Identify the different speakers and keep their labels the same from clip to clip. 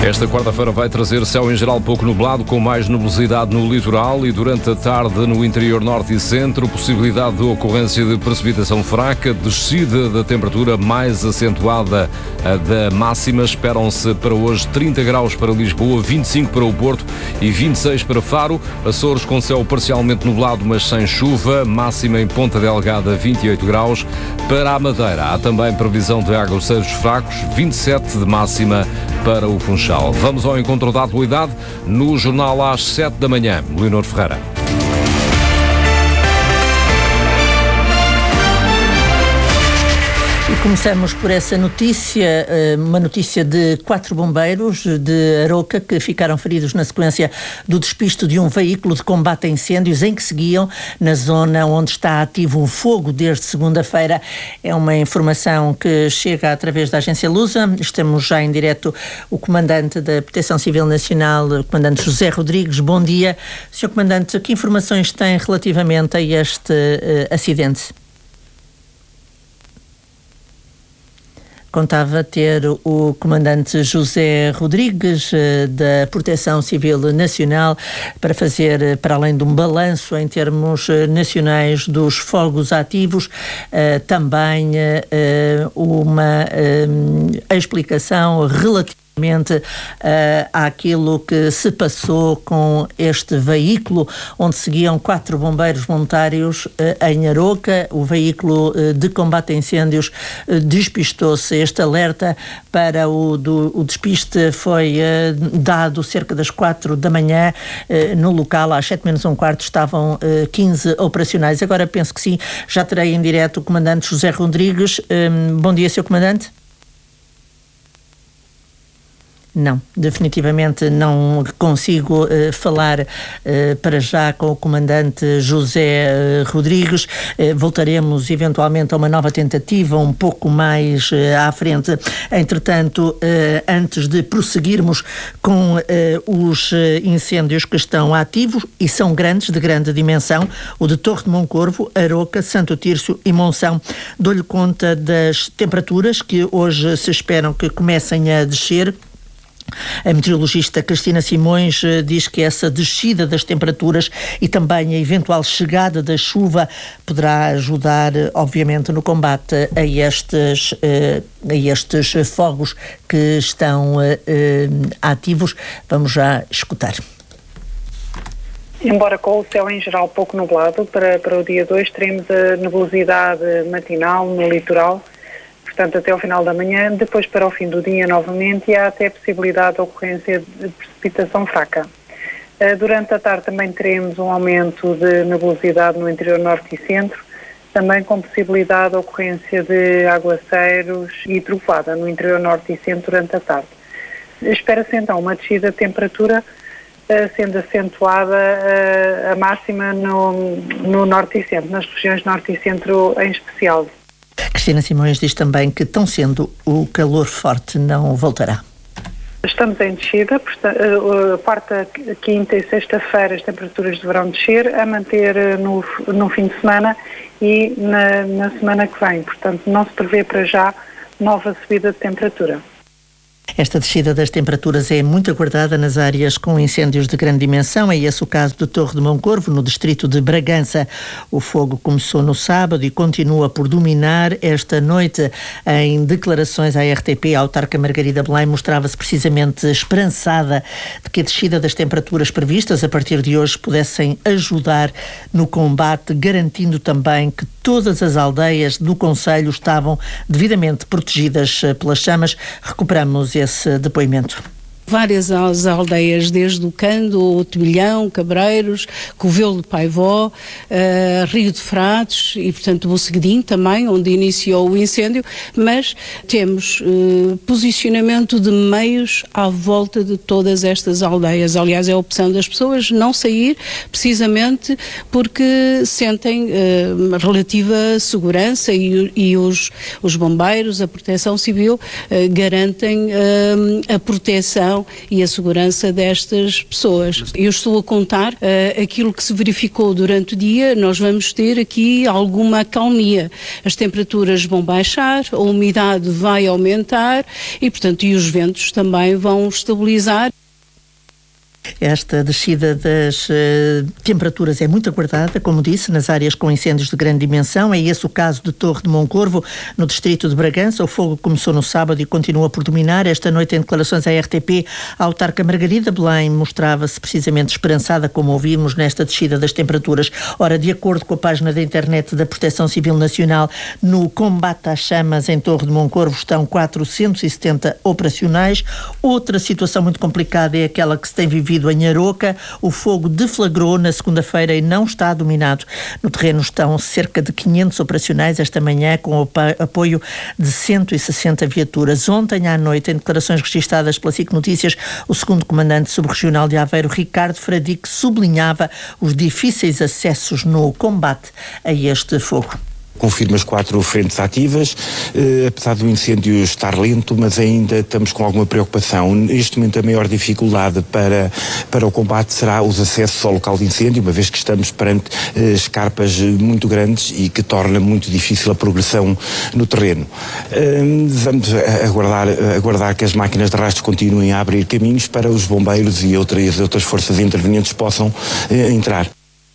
Speaker 1: Esta quarta-feira vai trazer céu em geral pouco nublado, com mais nebulosidade no litoral e durante a tarde no interior norte e centro, possibilidade de ocorrência de precipitação fraca, descida da temperatura mais acentuada da máxima. Esperam-se para hoje 30 graus para Lisboa, 25 para o Porto e 26 para Faro. Açores com céu parcialmente nublado, mas sem chuva, máxima em Ponta Delgada 28 graus. Para a Madeira há também previsão de aguaceiros fracos, 27 de máxima para o Funchal. Vamos ao encontro da atualidade no jornal às 7 da manhã. Leonor Ferreira.
Speaker 2: E começamos por essa notícia, uma notícia de 4 bombeiros de Aroca que ficaram feridos na sequência do despiste de um veículo de combate a incêndios em que seguiam na zona onde está ativo um fogo desde segunda-feira. É uma informação que chega através da agência Lusa. Estamos já em direto o comandante da Proteção Civil Nacional, o comandante José Rodrigues. Bom dia. Sr. Comandante, que informações tem relativamente a este acidente? Contava ter o comandante José Rodrigues da Proteção Civil Nacional para fazer, para além de um balanço em termos nacionais dos fogos ativos, também uma explicação relativa àquilo que se passou com este veículo, onde seguiam 4 bombeiros voluntários em Aroca. O veículo de combate a incêndios despistou-se. Este alerta para o despiste foi dado cerca das 4 da manhã. No local, às 7 menos um quarto, estavam 15 operacionais. Agora penso que sim, já terei em direto o comandante José Rodrigues. Bom dia, Sr. Comandante. Não, definitivamente não consigo falar para já com o comandante José Rodrigues. Voltaremos eventualmente a uma nova tentativa um pouco mais à frente. Entretanto, antes de prosseguirmos com os incêndios que estão ativos e são grandes, de grande dimensão, o de Torre de Moncorvo, Aroca, Santo Tirso e Monção, dou-lhe conta das temperaturas que hoje se esperam que comecem a descer. A meteorologista Cristina Simões diz que essa descida das temperaturas e também a eventual chegada da chuva poderá ajudar, obviamente, no combate a estes fogos que estão ativos. Vamos já escutar.
Speaker 3: Embora com o céu em geral pouco nublado, para o dia 2 teremos a nebulosidade matinal no litoral, portanto até ao final da manhã, depois para o fim do dia novamente, e há até possibilidade de ocorrência de precipitação fraca. Durante a tarde também teremos um aumento de nebulosidade no interior norte e centro, também com possibilidade de ocorrência de aguaceiros e trovoada no interior norte e centro durante a tarde. Espera-se então uma descida de temperatura, sendo acentuada a máxima no norte e centro, nas regiões norte e centro em especial.
Speaker 2: Cristina Simões diz também que, tão sendo, o calor forte não voltará.
Speaker 3: Estamos em descida, quarta, quinta e sexta-feira as temperaturas deverão descer, a manter no fim de semana e na semana que vem. Portanto, não se prevê para já nova subida de temperatura.
Speaker 2: Esta descida das temperaturas é muito aguardada nas áreas com incêndios de grande dimensão. É esse o caso de Torre de Moncorvo, no distrito de Bragança. O fogo começou no sábado e continua por dominar esta noite. Em declarações à RTP, a autarca Margarida Belém mostrava-se precisamente esperançada de que a descida das temperaturas previstas a partir de hoje pudessem ajudar no combate, garantindo também que todas as aldeias do concelho estavam devidamente protegidas pelas chamas. Recuperamos esse depoimento.
Speaker 4: Várias as aldeias, desde o Cando, o Tebilhão, Cabreiros, Covelo de Paivó, Rio de Frades e, portanto, Bosseguedim também, onde iniciou o incêndio, mas temos posicionamento de meios à volta de todas estas aldeias. Aliás, é a opção das pessoas não sair, precisamente porque sentem relativa segurança e os bombeiros, a Proteção Civil, garantem a proteção proteção e a segurança destas pessoas. Eu estou a contar aquilo que se verificou durante o dia. Nós vamos ter aqui alguma acalmia. As temperaturas vão baixar, a umidade vai aumentar e, portanto, e os ventos também vão estabilizar.
Speaker 2: Esta descida das temperaturas é muito aguardada, como disse, nas áreas com incêndios de grande dimensão. É esse o caso de Torre de Moncorvo, no distrito de Bragança. O fogo começou no sábado e continua por dominar. Esta noite, em declarações à RTP, a autarca Margarida Belém mostrava-se precisamente esperançada, como ouvimos, nesta descida das temperaturas. Ora, de acordo com a página da internet da Proteção Civil Nacional, no combate às chamas em Torre de Moncorvo estão 470 operacionais. Outra situação muito complicada é aquela que se tem vivido em Aroca. O fogo deflagrou na segunda-feira e não está dominado. No terreno estão cerca de 500 operacionais esta manhã, com o apoio de 160 viaturas. Ontem à noite, em declarações registadas pela SIC Notícias, o segundo comandante subregional de Aveiro, Ricardo Fradique, sublinhava os difíceis acessos no combate a este fogo.
Speaker 5: Confirma as 4 frentes ativas, apesar do incêndio estar lento, mas ainda estamos com alguma preocupação. Neste momento a maior dificuldade para o combate será os acessos ao local de incêndio, uma vez que estamos perante escarpas muito grandes e que torna muito difícil a progressão no terreno. Vamos aguardar que as máquinas de rastro continuem a abrir caminhos para os bombeiros e outras forças intervenientes possam entrar.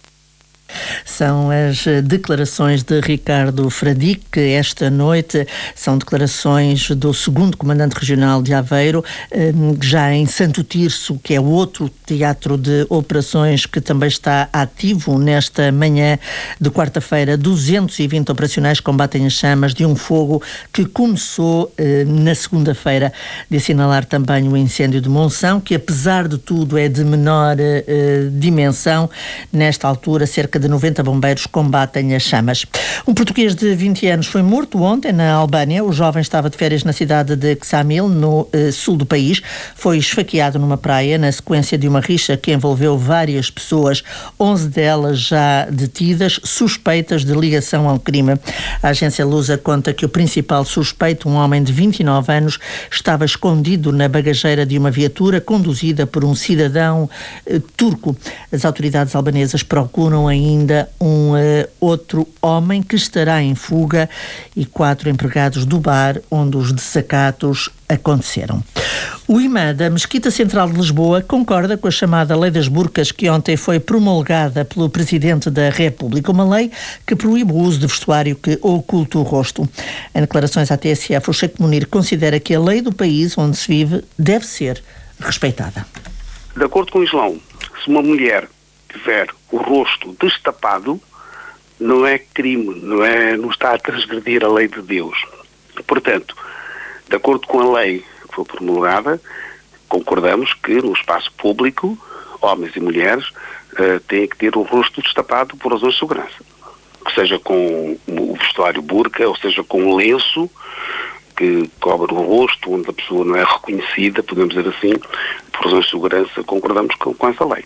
Speaker 2: São as declarações de Ricardo Fradique esta noite. São declarações do segundo comandante regional de Aveiro, já em Santo Tirso, que é outro teatro de operações que também está ativo nesta manhã de quarta-feira. 220 operacionais combatem as chamas de um fogo que começou na segunda-feira. De assinalar também o incêndio de Monção, que apesar de tudo é de menor dimensão. Nesta altura, cerca de 90 bombeiros combatem as chamas. Um português de 20 anos foi morto ontem na Albânia. O jovem estava de férias na cidade de Ksamil, no sul do país. Foi esfaqueado numa praia na sequência de uma rixa que envolveu várias pessoas, 11 delas já detidas, suspeitas de ligação ao crime. A agência Lusa conta que o principal suspeito, um homem de 29 anos, estava escondido na bagageira de uma viatura conduzida por um cidadão turco. As autoridades albanesas procuram ainda um outro homem que estará em fuga e 4 empregados do bar onde os desacatos aconteceram. O imã da Mesquita Central de Lisboa concorda com a chamada Lei das Burcas, que ontem foi promulgada pelo Presidente da República, uma lei que proíbe o uso de vestuário que oculta o rosto. Em declarações à TSF, o Sheikh Munir considera que a lei do país onde se vive deve ser respeitada.
Speaker 6: De acordo com o Islão, se uma mulher tiver o rosto destapado, não é crime, não está a transgredir a lei de Deus. Portanto, de acordo com a lei que foi promulgada, concordamos que no espaço público, homens e mulheres têm que ter o rosto destapado por razões de segurança. Seja com o vestuário burca, ou seja com um lenço que cobre o rosto, onde a pessoa não é reconhecida, podemos dizer assim, por razões de segurança, concordamos com essa lei.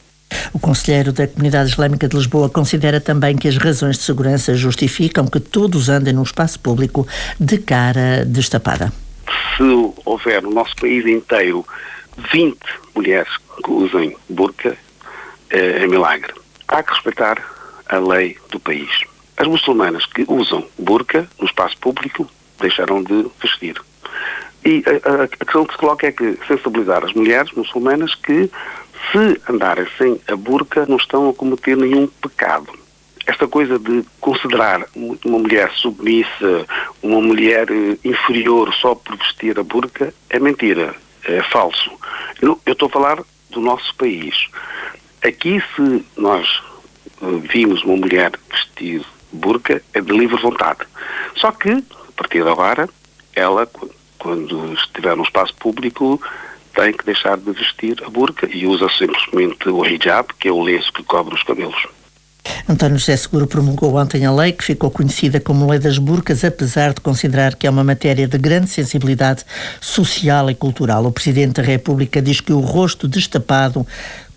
Speaker 2: O conselheiro da Comunidade Islâmica de Lisboa considera também que as razões de segurança justificam que todos andem no espaço público de cara destapada.
Speaker 6: Se houver no nosso país inteiro 20 mulheres que usem burca, é milagre. Há que respeitar a lei do país. As muçulmanas que usam burca no espaço público deixarão de vestir. E a questão que se coloca é que sensibilizar as mulheres muçulmanas que, se andarem sem a burca, não estão a cometer nenhum pecado. Esta coisa de considerar uma mulher submissa, uma mulher inferior só por vestir a burca, é mentira, é falso. Eu estou a falar do nosso país. Aqui, se nós vimos uma mulher vestir burca, é de livre vontade. Só que, a partir de agora, ela, quando estiver no espaço público, tem que deixar de vestir a burca e usa simplesmente o hijab, que é o lenço que cobre os cabelos.
Speaker 2: António José Seguro promulgou ontem a lei que ficou conhecida como Lei das Burcas, apesar de considerar que é uma matéria de grande sensibilidade social e cultural. O Presidente da República diz que o rosto destapado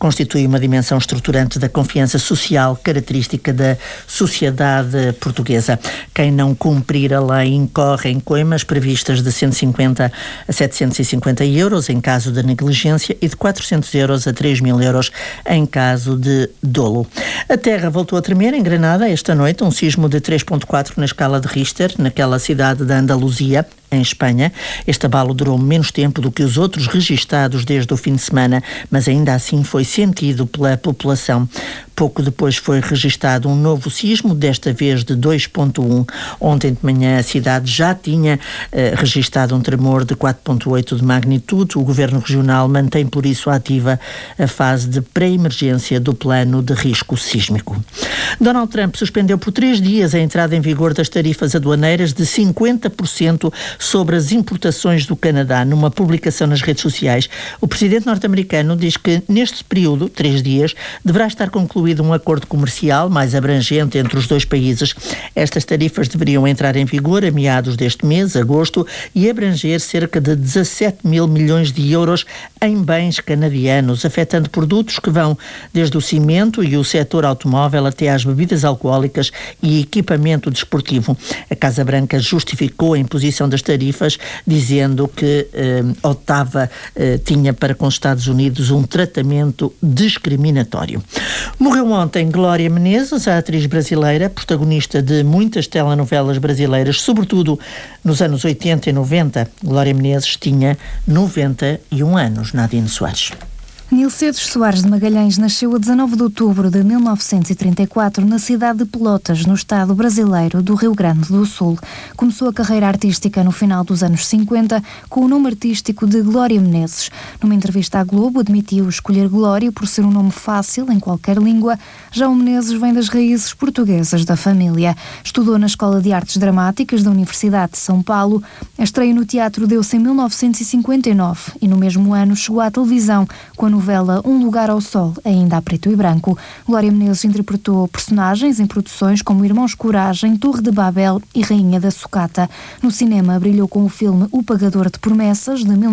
Speaker 2: constitui uma dimensão estruturante da confiança social característica da sociedade portuguesa. Quem não cumprir a lei incorre em coimas previstas de 150 a 750 euros em caso de negligência e de 400 euros a 3 mil euros em caso de dolo. A terra voltou a tremer em Granada esta noite, um sismo de 3.4 na escala de Richter, naquela cidade da Andaluzia, em Espanha. Este abalo durou menos tempo do que os outros registados desde o fim de semana, mas ainda assim foi sentido pela população. Pouco depois foi registado um novo sismo, desta vez de 2.1. Ontem de manhã a cidade já tinha registado um tremor de 4.8 de magnitude. O Governo Regional mantém por isso ativa a fase de pré-emergência do plano de risco sísmico. Donald Trump suspendeu por 3 dias a entrada em vigor das tarifas aduaneiras de 50% sobre as importações do Canadá. Numa publicação nas redes sociais, o presidente norte-americano diz que neste período, 3 dias, deverá estar concluído um acordo comercial mais abrangente entre os dois países. Estas tarifas deveriam entrar em vigor a meados deste mês, agosto, e abranger cerca de 17 mil milhões de euros em bens canadianos, afetando produtos que vão desde o cimento e o setor automóvel até às bebidas alcoólicas e equipamento desportivo. A Casa Branca justificou a imposição das tarifas, dizendo que Ottawa tinha para com os Estados Unidos um tratamento discriminatório. Morreu ontem Glória Menezes, a atriz brasileira, protagonista de muitas telenovelas brasileiras, sobretudo nos anos 80 e 90. Glória Menezes tinha 91 anos. Nadine Soares.
Speaker 7: Nilcedes Soares de Magalhães nasceu a 19 de outubro de 1934 na cidade de Pelotas, no estado brasileiro do Rio Grande do Sul. Começou a carreira artística no final dos anos 50 com o nome artístico de Glória Menezes. Numa entrevista à Globo, admitiu escolher Glória por ser um nome fácil em qualquer língua. Já o Menezes vem das raízes portuguesas da família. Estudou na Escola de Artes Dramáticas da Universidade de São Paulo. A estreia no teatro deu-se em 1959 e no mesmo ano chegou à televisão com a novela Um Lugar ao Sol, ainda a preto e branco. Glória Menezes interpretou personagens em produções como Irmãos Coragem, Torre de Babel e Rainha da Sucata. No cinema brilhou com o filme O Pagador de Promessas, de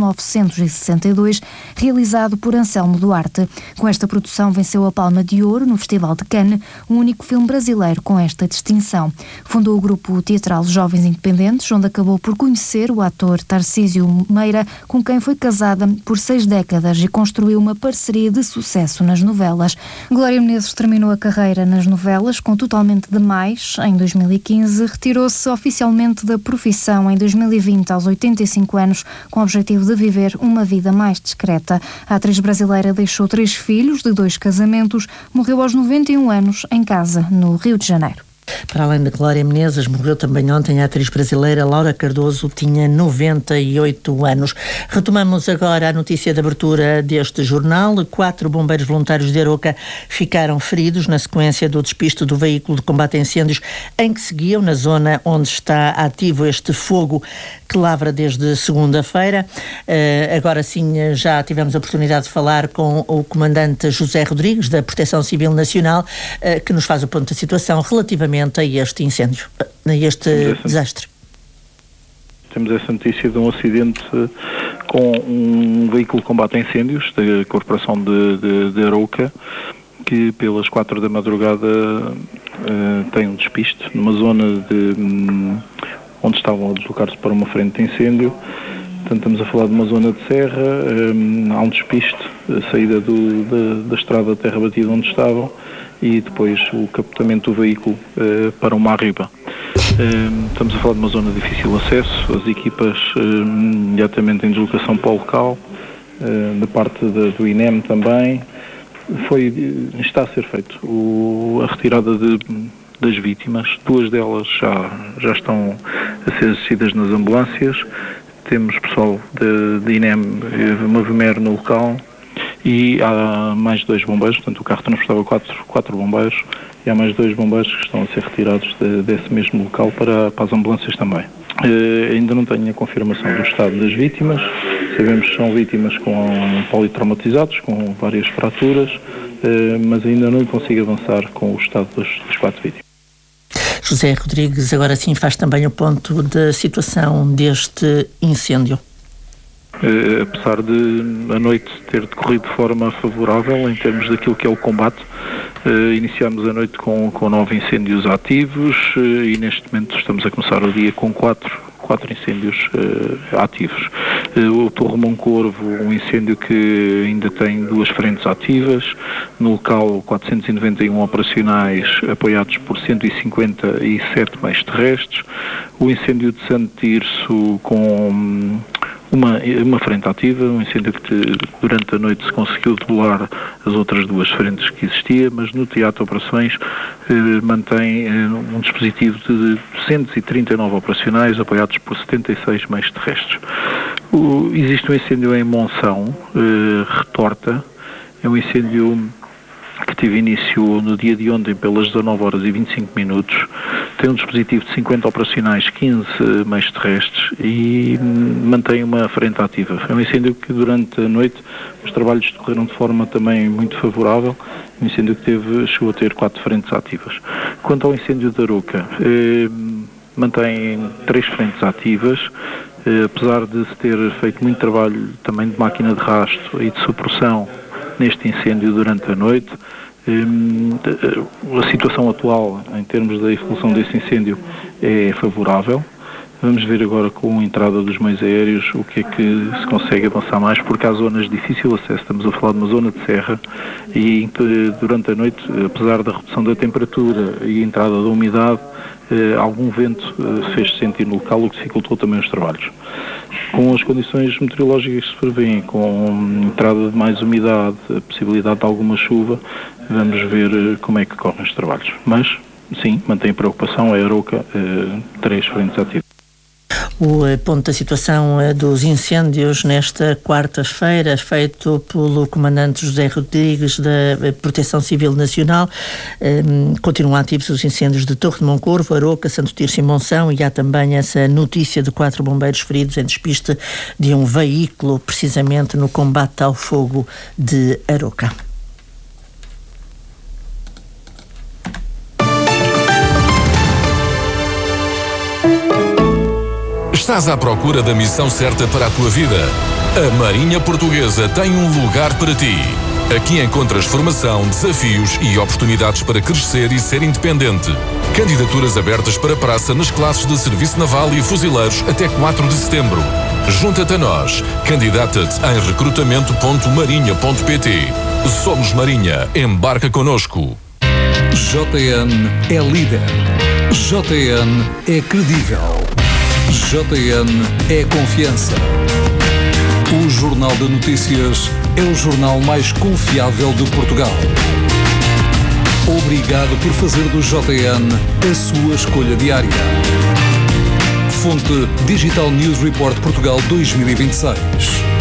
Speaker 7: 1962, realizado por Anselmo Duarte. Com esta produção venceu a Palma de Ouro no Festival de Cannes, o único filme brasileiro com esta distinção. Fundou o grupo teatral Jovens Independentes, onde acabou por conhecer o ator Tarcísio Meira, com quem foi casada por 6 décadas e construiu uma parceria de sucesso nas novelas. Glória Menezes terminou a carreira nas novelas com Totalmente Demais em 2015, retirou-se oficialmente da profissão em 2020 aos 85 anos, com o objetivo de viver uma vida mais discreta. A atriz brasileira deixou 3 filhos de 2 casamentos, morreu aos 91 anos em casa, no Rio de Janeiro.
Speaker 2: Para além de Glória Menezes, morreu também ontem a atriz brasileira Laura Cardoso, tinha 98 anos. Retomamos agora a notícia de abertura deste jornal. 4 bombeiros voluntários de Aroca ficaram feridos na sequência do despiste do veículo de combate a incêndios em que seguiam na zona onde está ativo este fogo que lavra desde segunda-feira. Agora sim, já tivemos a oportunidade de falar com o comandante José Rodrigues, da Proteção Civil Nacional, que nos faz o ponto da situação relativamente a este incêndio, a este desastre.
Speaker 8: Temos essa notícia de um acidente com um veículo de combate a incêndios da Corporação de Arouca, que pelas 4 da madrugada tem um despiste numa zona onde estavam a deslocar-se para uma frente de incêndio. Portanto, estamos a falar de uma zona de serra, há um despiste, a saída da estrada de terra batida onde estavam, e depois o capotamento do veículo para uma arriba. Estamos a falar de uma zona de difícil acesso, as equipas imediatamente em deslocação para o local, da parte do INEM também. Está a ser feito a retirada das vítimas, 2 delas já estão a ser assistidas nas ambulâncias. Temos pessoal de INEM, Movimer no local, e há mais 2 bombeiros, portanto o carro transportava 4 bombeiros, e há mais 2 bombeiros que estão a ser retirados desse mesmo local para as ambulâncias também. Ainda não tenho a confirmação do estado das vítimas, sabemos que são vítimas com politraumatizados, com várias fraturas, mas ainda não consigo avançar com o estado das 4 vítimas.
Speaker 2: José Rodrigues agora sim faz também o ponto da situação deste incêndio.
Speaker 8: apesar de a noite ter decorrido de forma favorável em termos daquilo que é o combate. Iniciámos a noite com 9 incêndios ativos e neste momento estamos a começar o dia com 4 incêndios ativos. O Torre Moncorvo, um incêndio que ainda tem 2 frentes ativas. No local, 491 operacionais apoiados por 157 meios terrestres. O incêndio de Santo Tirso com uma frente ativa, um incêndio que durante a noite se conseguiu debelar as outras 2 frentes que existia, mas no teatro de operações mantém um dispositivo de 239 operacionais apoiados por 76 meios terrestres. Existe um incêndio em Monção, Retorta, é um incêndio que teve início no dia de ontem pelas 19h25, tem um dispositivo de 50 operacionais, 15 meios terrestres e mantém uma frente ativa. É um incêndio que durante a noite os trabalhos decorreram de forma também muito favorável, um incêndio que chegou a ter 4 frentes ativas. Quanto ao incêndio da Arouca, mantém 3 frentes ativas, apesar de se ter feito muito trabalho também de máquina de rastro e de supressão neste incêndio durante a noite. A situação atual em termos da evolução desse incêndio é favorável. Vamos ver agora com a entrada dos meios aéreos o que é que se consegue avançar mais, porque há zonas de difícil acesso. Estamos a falar de uma zona de serra e durante a noite, apesar da redução da temperatura e a entrada da umidade, algum vento fez-se sentir no local, o que dificultou também os trabalhos. Com as condições meteorológicas que se prevêem, com entrada de mais umidade, a possibilidade de alguma chuva, vamos ver como é que correm os trabalhos. Mas, sim, mantém preocupação, a Arouca, 3 frentes ativas.
Speaker 2: O ponto da situação dos incêndios nesta quarta-feira, feito pelo comandante José Rodrigues da Proteção Civil Nacional. Continuam ativos os incêndios de Torre de Moncorvo, Arouca, Santo Tirso e Monção, e há também essa notícia de 4 bombeiros feridos em despiste de um veículo, precisamente no combate ao fogo de Arouca.
Speaker 9: Estás à procura da missão certa para a tua vida? A Marinha Portuguesa tem um lugar para ti. Aqui encontras formação, desafios e oportunidades para crescer e ser independente. Candidaturas abertas para praça nas classes de Serviço Naval e Fuzileiros até 4 de setembro. Junta-te a nós. Candidata-te em recrutamento.marinha.pt. Somos Marinha. Embarca connosco.
Speaker 10: JN é líder. JN é credível. JN é confiança. O Jornal de Notícias é o jornal mais confiável de Portugal. Obrigado por fazer do JN a sua escolha diária. Fonte Digital News Report Portugal 2026.